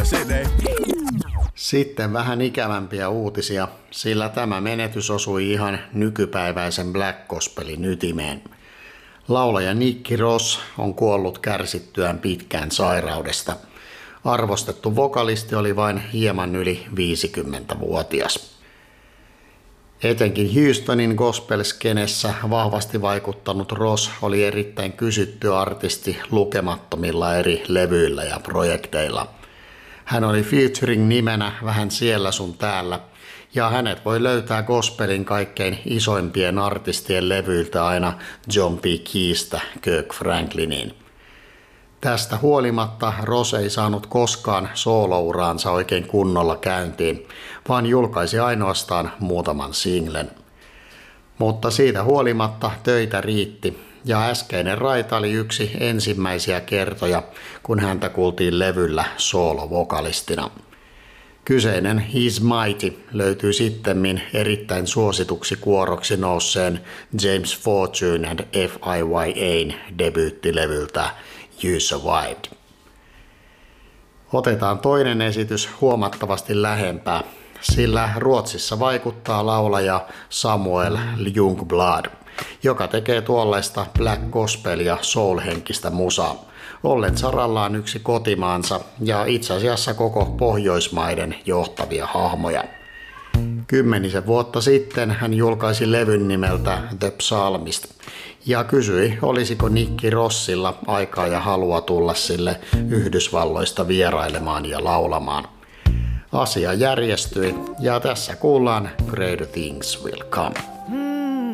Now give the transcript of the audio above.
Sitten vähän ikävämpiä uutisia, sillä tämä menetys osui ihan nykypäiväisen Black Gospelin ytimeen. Laulaja Nick Ross on kuollut kärsittyään pitkään sairaudesta. Arvostettu vokalisti oli vain hieman yli 50-vuotias. Etenkin Houstonin gospel-skenessä vahvasti vaikuttanut Ross oli erittäin kysytty artisti lukemattomilla eri levyillä ja projekteilla. Hän oli featuring-nimenä vähän siellä sun täällä, ja hänet voi löytää gospelin kaikkein isoimpien artistien levyiltä aina John P. Keystä Kirk Frankliniin. Tästä huolimatta Ross ei saanut koskaan soolouraansa oikein kunnolla käyntiin, vaan julkaisi ainoastaan muutaman singlen. Mutta siitä huolimatta töitä riitti, ja äskeinen raita oli yksi ensimmäisiä kertoja, kun häntä kuultiin levyllä soolovokalistina. Kyseinen He's Mighty löytyy sittemmin erittäin suosituksi kuoroksi nousseen James Fortune and FIYA:n debyyttilevyltä You Survived. Otetaan toinen esitys huomattavasti lähempää, sillä Ruotsissa vaikuttaa laulaja Samuel Ljungblad, joka tekee tuollaista black gospel ja soul-henkistä musaa, ollen sarallaan yksi kotimaansa ja itse asiassa koko Pohjoismaiden johtavia hahmoja. 10 vuotta sitten hän julkaisi levyn nimeltä The Psalmist ja kysyi, olisiko Nick Rossilla aikaa ja halua tulla sille Yhdysvalloista vierailemaan ja laulamaan. Asia järjestyi ja tässä kuullaan Greater Things Will Come.